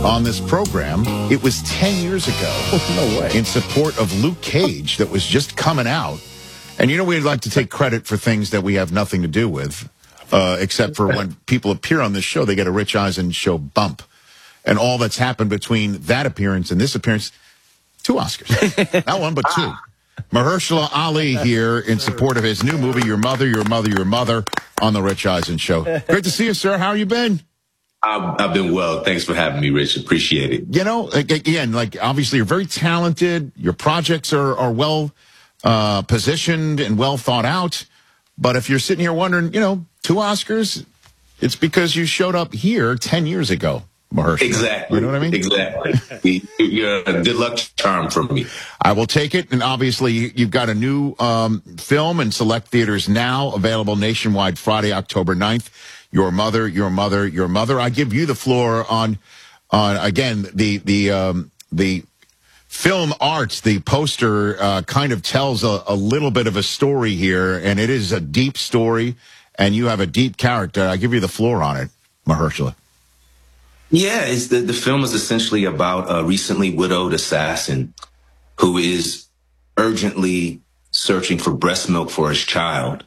on this program. It was 10 years ago. No way. In support of Luke Cage that was just coming out. And you know, we'd like to take credit for things that we have nothing to do with, except for when people appear on this show, they get a Rich Eisen show bump. And all that's happened between that appearance and this appearance, 2 Oscars. Not one, but 2. Mahershala Ali here in support of his new movie, Your Mother, Your Mother, Your Mother, on the Rich Eisen Show. Great to see you, sir. How you been? I've been well. Thanks for having me, Rich. Appreciate it. You know, again, like obviously you're very talented. Your projects are well positioned and well thought out. But if you're sitting here wondering, you know, 2 Oscars, it's because you showed up here 10 years ago. Mahershala. Exactly. You know what I mean? Exactly. You're a good luck charm from me. I will take it. And obviously, you've got a new film in select theaters now, available nationwide Friday, October 9th. Your Mother, Your Mother, Your Mother. I give you the floor on again, the film arts. The poster kind of tells a little bit of a story here, and it is a deep story, and you have a deep character. I give you the floor on it, Mahershala. Yeah, the film is essentially about a recently widowed assassin who is urgently searching for breast milk for his child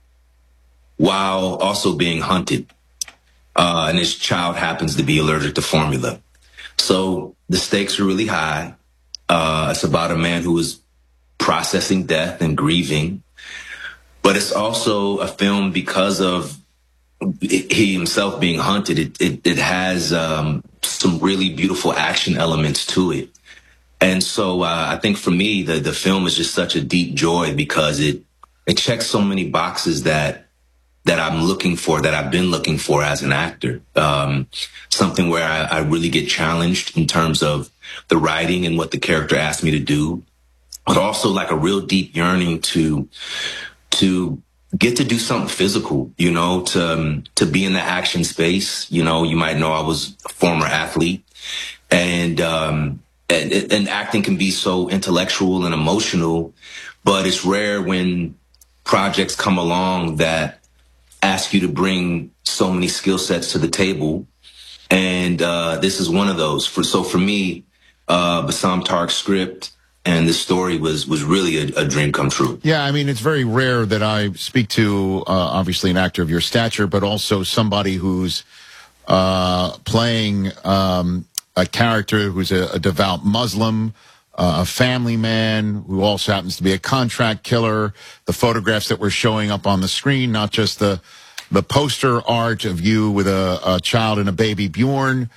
while also being hunted. And his child happens to be allergic to formula. So the stakes are really high. It's about a man who is processing death and grieving. But it's also a film because of he himself being hunted. It has some really beautiful action elements to it. And so I think for me, the film is just such a deep joy because it checks so many boxes that I'm looking for, that I've been looking for as an actor. Something where I really get challenged in terms of the writing and what the character asked me to do, but also like a real deep yearning to get to do something physical, you know, to be in the action space. You know, you might know I was a former athlete, and acting can be so intellectual and emotional, but it's rare when projects come along that ask you to bring so many skill sets to the table. And this is one of those. For me, Bassam Tark's script and this story was really a dream come true. Yeah, I mean, it's very rare that I speak to, obviously, an actor of your stature, but also somebody who's playing a character who's a devout Muslim, a family man who also happens to be a contract killer. The photographs that were showing up on the screen, not just the poster art of you with a child and a baby Bjorn,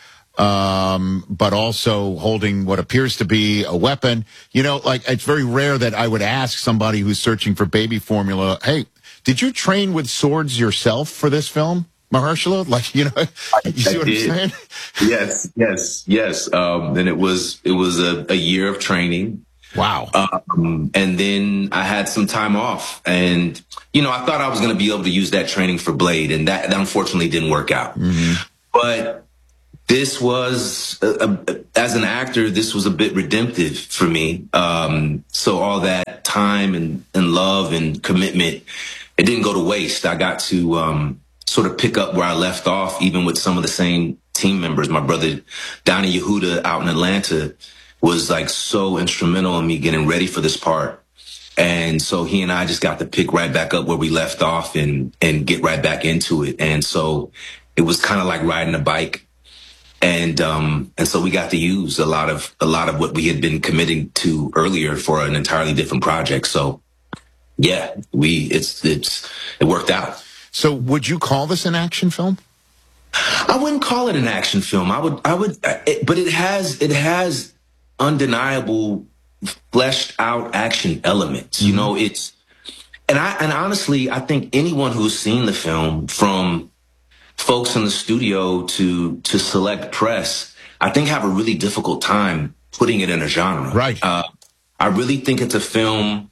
but also holding what appears to be a weapon. You know, like, it's very rare that I would ask somebody who's searching for baby formula, hey, did you train with swords yourself for this film, Mahershala? Like, you know, you see what I'm saying? Yes. And it was a year of training. Wow. And then I had some time off, and, you know, I thought I was going to be able to use that training for Blade, and that unfortunately didn't work out. Mm-hmm. But this was, as an actor, this was a bit redemptive for me. So all that time and love and commitment, it didn't go to waste. I got to sort of pick up where I left off, even with some of the same team members. My brother, Donnie Yehuda, out in Atlanta, was like so instrumental in me getting ready for this part. And so he and I just got to pick right back up where we left off and get right back into it. And so it was kind of like riding a bike. And so we got to use a lot of what we had been committing to earlier for an entirely different project. So yeah, it worked out. So would you call this an action film? I wouldn't call it an action film. But it has undeniable fleshed out action elements. Mm-hmm. You know, and honestly, I think anyone who's seen the film, from folks in the studio to select press, I think have a really difficult time putting it in a genre. Right. I really think it's a film.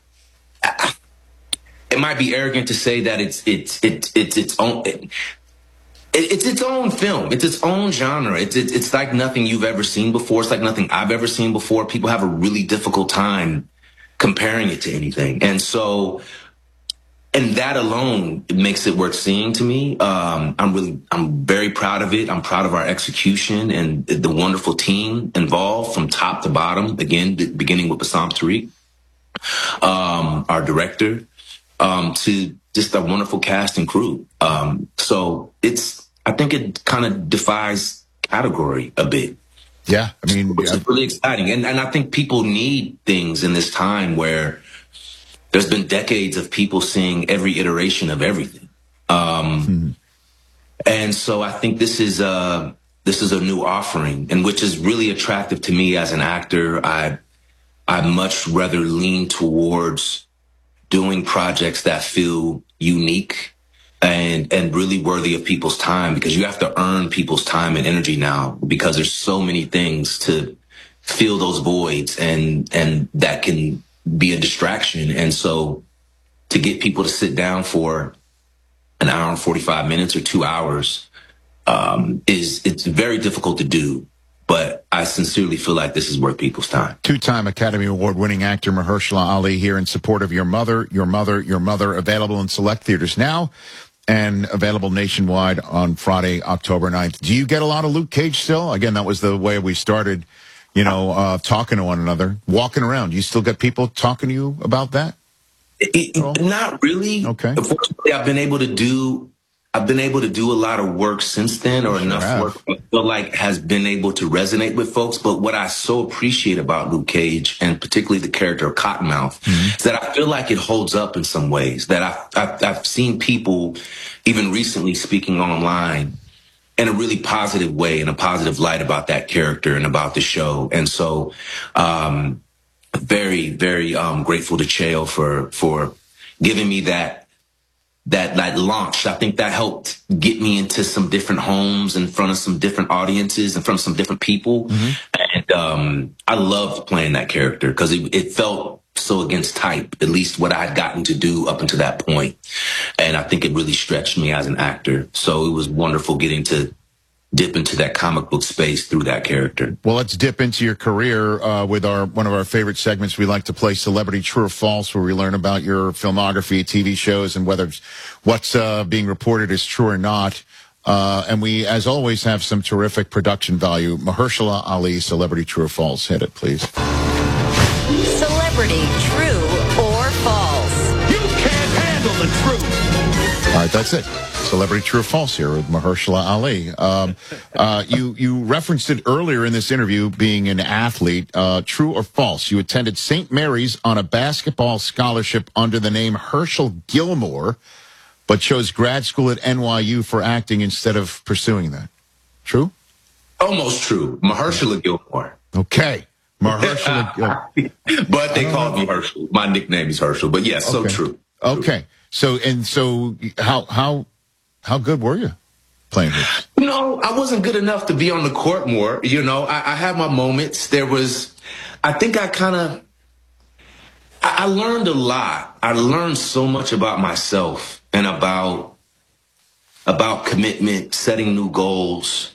It might be arrogant to say that it's its own. It's its own film. It's its own genre. It's like nothing you've ever seen before. It's like nothing I've ever seen before. People have a really difficult time comparing it to anything. And and that alone makes it worth seeing to me. I'm very proud of it. I'm proud of our execution and the wonderful team involved from top to bottom. Again, beginning with Bassam Tariq, our director, to just a wonderful cast and crew. So I think it kind of defies category a bit. Yeah, I mean, it's really exciting. And I think people need things in this time where there's been decades of people seeing every iteration of everything. And so I think this is a new offering, and which is really attractive to me as an actor. I much rather lean towards doing projects that feel unique and really worthy of people's time, because you have to earn people's time and energy now, because there's so many things to fill those voids, and that can be a distraction. And so to get people to sit down for an hour and 45 minutes or 2 hours, it's very difficult to do. But I sincerely feel like this is worth people's time. Two-time Academy Award-winning actor Mahershala Ali here in support of Your Mother, Your Mother, Your Mother, available in select theaters now and available nationwide on Friday, October 9th. Do you get a lot of Luke Cage still? Again, that was the way we started, talking to one another, walking around. You still get people talking to you about that? Not really. Okay. Unfortunately, I've been able to do a lot of work since then, or enough work I feel like has been able to resonate with folks. But what I so appreciate about Luke Cage, and particularly the character of Cottonmouth, is that I feel like it holds up in some ways. That I've seen people, even recently, speaking online in a really positive way, in a positive light about that character and about the show. And so, very, very grateful to Chael for giving me that launch. I think that helped get me into some different homes, in front of some different audiences, in front of some different people. And I loved playing that character because it felt so against type, at least what I had gotten to do up until that point. And I think it really stretched me as an actor. So it was wonderful getting to dip into that comic book space through that character. Well, let's dip into your career with one of our favorite segments. We like to play Celebrity True or False, where we learn about your filmography, TV shows, and whether what's being reported is true or not. And we, as always, have some terrific production value. Mahershala Ali, Celebrity True or False. Hit it, please. Celebrity True or False. You can't handle the truth. All right, that's it. Celebrity True or False here with Mahershala Ali. You referenced it earlier in this interview, being an athlete. True or false? You attended St. Mary's on a basketball scholarship under the name Herschel Gilmore, but chose grad school at NYU for acting instead of pursuing that. True? Almost true. Mahershala Gilmore. Okay. Mahershala Gilmore. But they called me Herschel. My nickname is Herschel. But yes, so true. Okay. So how good were you playing hoops? I wasn't good enough to be on the court more. I had my moments. I think I learned a lot. I learned so much about myself and about commitment, setting new goals,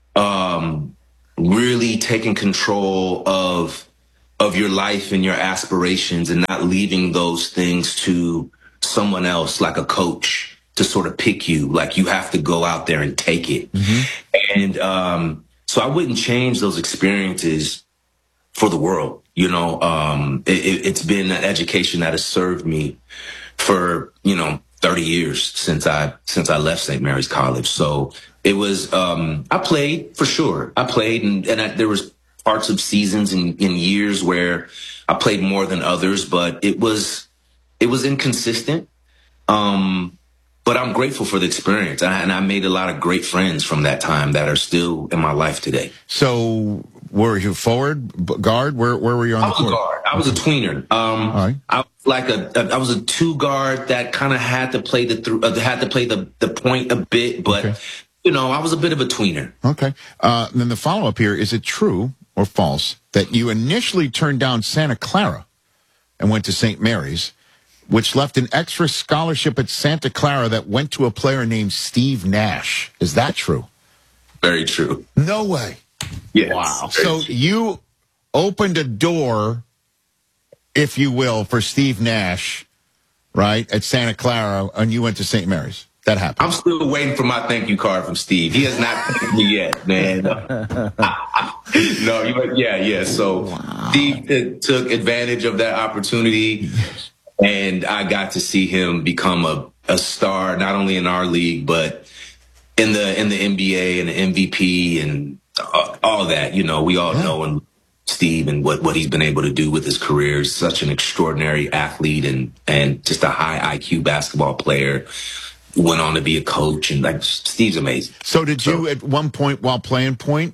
really taking control of your life and your aspirations, and not leaving those things to someone else, like a coach, to sort of pick you. Like, you have to go out there and take it. And so I wouldn't change those experiences for the world. It's been an education that has served me for 30 years since I left St. Mary's College. So it was I played, for sure. I played, and there was parts of seasons and years where I played more than others, but it was inconsistent. But I'm grateful for the experience, and I made a lot of great friends from that time that are still in my life today. So, were you forward, guard? Where were you on the court? I was a guard. I was a tweener. All right. I was a two guard that kind of had to play the point a bit, but I was a bit of a tweener. Okay. Then the follow up here: is it true or false that you initially turned down Santa Clara and went to St. Mary's, which left an extra scholarship at Santa Clara that went to a player named Steve Nash? Is that true? Very true. No way. Yes. Wow. So you opened a door, if you will, for Steve Nash right, at Santa Clara, and you went to St. Mary's. That happened. I'm still waiting for my thank you card from Steve. He has not thanked me yet, man. Yeah. So Steve took advantage of that opportunity, and I got to see him become a star, not only in our league, but in the NBA and the MVP and all that. You know, we all know and Steve and what he's been able to do with his career. He's such an extraordinary athlete and just a high IQ basketball player. Went on to be a coach, and like Steve's amazing. So did you at one point while playing point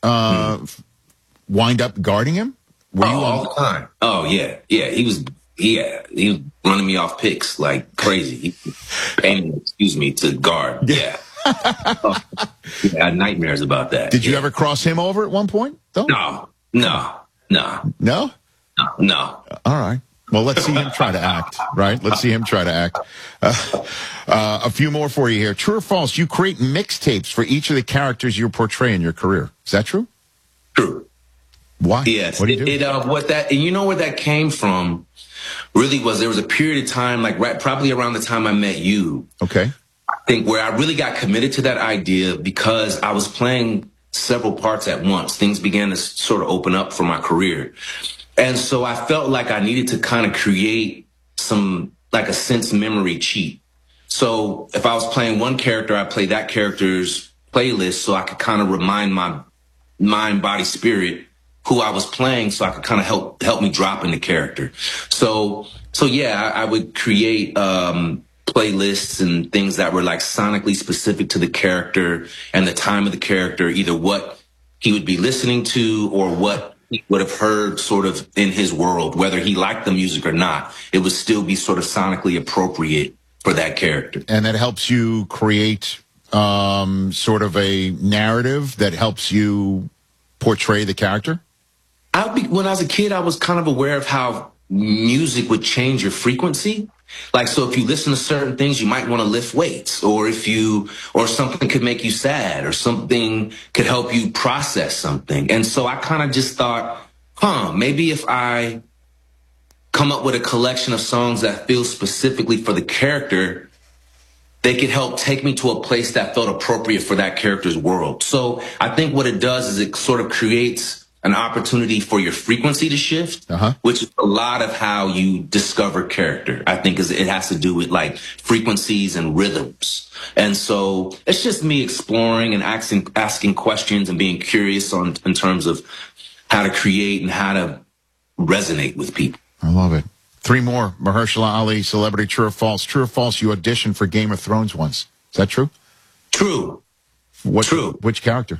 wind up guarding him? Were you all the time? Oh yeah. He was running me off picks like crazy. He paying, to guard. Yeah. I had nightmares about that. Did you ever cross him over at one point, though? No. No? No. All right. Well, let's see him try to act, right? Let's see him try to act. A few more for you here. True or false, you create mixtapes for each of the characters you portray in your career. Is that true? True. Why? Yes. What do you do? And you know where that came from really was there was a period of time, like probably around the time I met you. Okay. I think where I really got committed to that idea because I was playing several parts at once. Things began to sort of open up for my career. And so I felt like I needed to kind of create like a sense memory cheat. So if I was playing one character, I played that character's playlist so I could kind of remind my mind, body, spirit who I was playing so I could kind of help me drop in the character. So yeah, I would create playlists and things that were like sonically specific to the character and the time of the character, either what he would be listening to or what he would have heard sort of in his world, whether he liked the music or not. It would still be sort of sonically appropriate for that character. And that helps you create sort of a narrative that helps you portray the character? When I was a kid, I was kind of aware of how music would change your frequency. Like, so if you listen to certain things, you might want to lift weights, or something could make you sad, or something could help you process something. And so I kind of just thought, maybe if I come up with a collection of songs that feel specifically for the character, they could help take me to a place that felt appropriate for that character's world. So I think what it does is it sort of creates an opportunity for your frequency to shift, which is a lot of how you discover character. I think it has to do with like frequencies and rhythms. And so it's just me exploring and asking questions and being curious in terms of how to create and how to resonate with people. I love it. 3 more. Mahershala Ali, celebrity, true or false? True or false, you auditioned for Game of Thrones once. Is that true? True. True. Which character?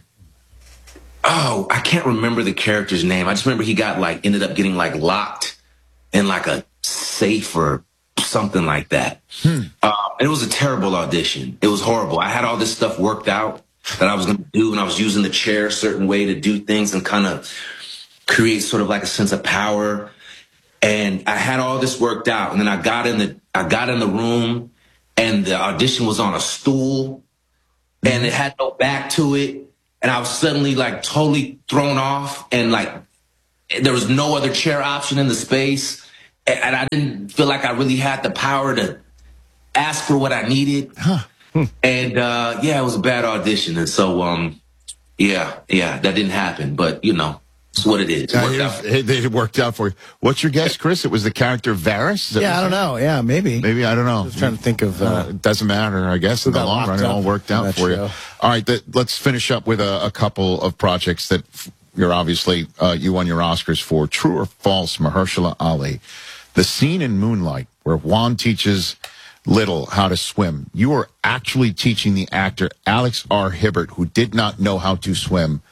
Oh, I can't remember the character's name. I just remember he ended up getting like locked in like a safe or something like that. And it was a terrible audition. It was horrible. I had all this stuff worked out that I was going to do, and I was using the chair a certain way to do things and kind of create sort of like a sense of power. And I had all this worked out, and then I got in the room, and the audition was on a stool, and it had no back to it. And I was suddenly like totally thrown off, and like there was no other chair option in the space. And I didn't feel like I really had the power to ask for what I needed. And it was a bad audition. And so, that didn't happen. But, it's what it is. It worked out for you. What's your guess, Chris? It was the character Varys? I don't know. Yeah, maybe. Maybe, I don't know. I was trying to think of... it doesn't matter, I guess. In the long run, it all worked out for you. All right, let's finish up with a couple of projects that you're obviously, you won your Oscars for. True or false, Mahershala Ali? The scene in Moonlight where Juan teaches Little how to swim. You are actually teaching the actor Alex R. Hibbert, who did not know how to swim.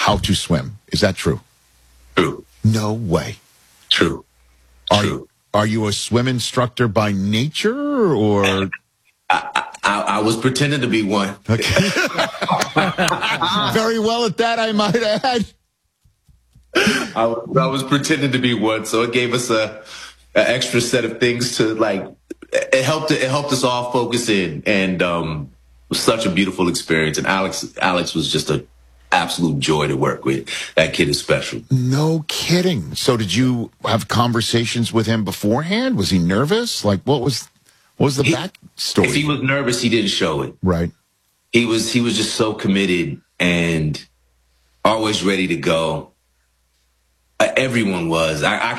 Is that true? True. No way. True. Are you a swim instructor by nature, or? I was pretending to be one. Okay. Very well at that, I might add. I was pretending to be one, so it gave us an extra set of things to like. It helped us all focus in, and it was such a beautiful experience. And Alex was just a absolute joy to work with. That kid is special. No kidding. So did you have conversations with him beforehand? Was he nervous? Like, what was the backstory? If he was nervous, he didn't show it. Right. He was just so committed and always ready to go. Everyone was. I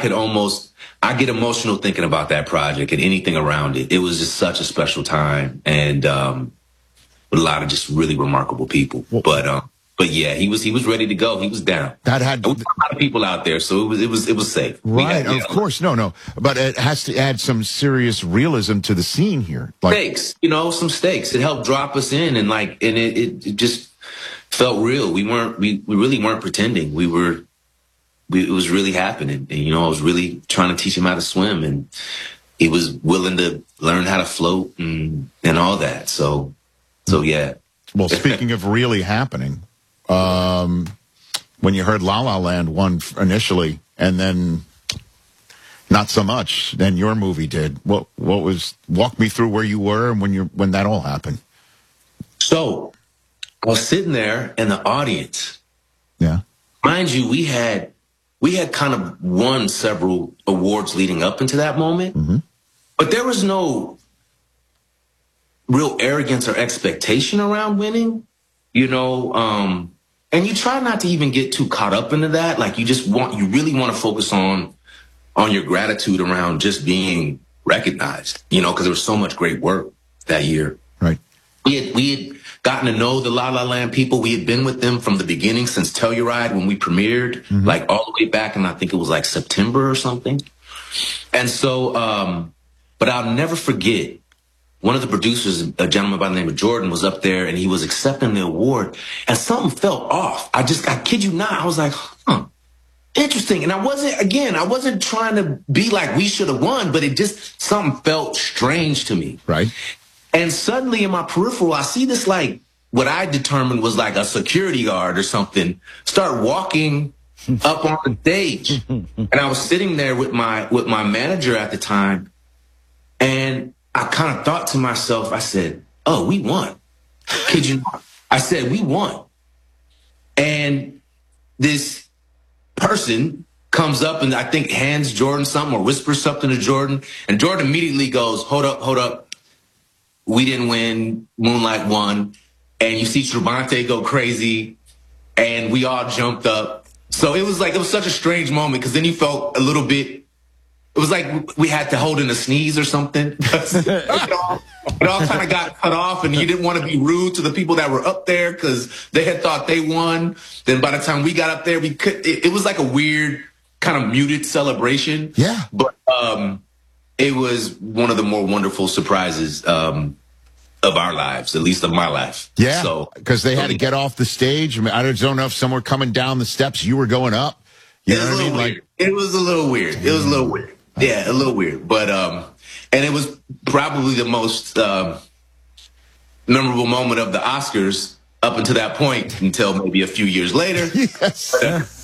get emotional thinking about that project and anything around it. It was just such a special time, and with a lot of just really remarkable people. But yeah, he was ready to go. He was down. That had a lot of people out there, so it was safe. Right, of course. No. But it has to add some serious realism to the scene here. Like, stakes, some stakes. It helped drop us in, and it just felt real. We really weren't pretending. It was really happening. And, I was really trying to teach him how to swim, and he was willing to learn how to float and all that. So yeah. Well, speaking of really happening, when you heard La La Land won initially, and then not so much, then your movie did. Walk me through where you were and when that all happened. So I was sitting there in the audience. Yeah. Mind you, we had kind of won several awards leading up into that moment, but there was no real arrogance or expectation around winning, and you try not to even get too caught up into that. Like you really want to focus on your gratitude around just being recognized, because there was so much great work that year. Right. We had gotten to know the La La Land people. We had been with them from the beginning since Telluride when we premiered, like all the way back, and I think it was like September or something. And so, but I'll never forget, one of the producers, a gentleman by the name of Jordan, was up there and he was accepting the award, and something felt off. I kid you not, I was like, interesting. And I wasn't trying to be like we should have won, but something felt strange to me. Right. And suddenly in my peripheral, I see this, like, what I determined was like a security guard or something start walking up on the stage. And I was sitting there with my manager at the time, and I kind of thought to myself, I said, oh, we won. Kid you not? I said, we won. And this person comes up and I think hands Jordan something or whispers something to Jordan. And Jordan immediately goes, hold up. We didn't win. Moonlight won. And you see Trevante go crazy, and we all jumped up. So it was such a strange moment, because then you felt a little bit, it was like we had to hold in a sneeze or something. it all kind of got cut off, and you didn't want to be rude to the people that were up there because they had thought they won. Then by the time we got up there, it was like a weird kind of muted celebration. Yeah. But it was one of the more wonderful surprises of our lives, at least of my life. Yeah, so because they had to get off the stage. I mean, I don't know if some were coming down the steps, you were going up. You know what I mean? Like, it was a little weird. It was a little weird. Yeah, a little weird. But and it was probably the most memorable moment of the Oscars up until that point, until maybe a few years later. Yes.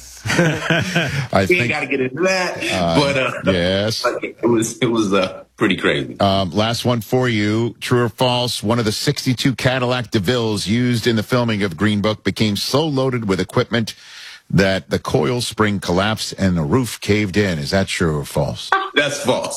I think got to get into that, but yes, it was pretty crazy. Last one for you: true or false? One of the 62 Cadillac DeVilles used in the filming of Green Book became so loaded with equipment that the coil spring collapsed and the roof caved in. Is that true or false? That's false.